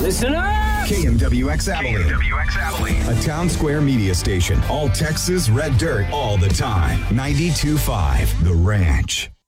Listen up! KMWX Abilene. KMWX Abilene. A town square media station. All Texas red dirt all the time. 92.5 The Ranch.